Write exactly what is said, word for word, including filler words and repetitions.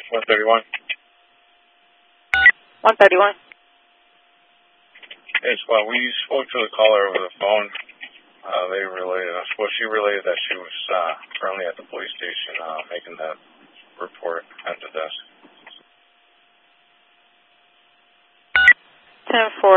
one thirty-one. one thirty-one. Hey, well, we spoke to the caller over the phone. Uh, they relayed us. Well, she relayed that she was uh, currently at the police station uh, making that report at the desk. ten four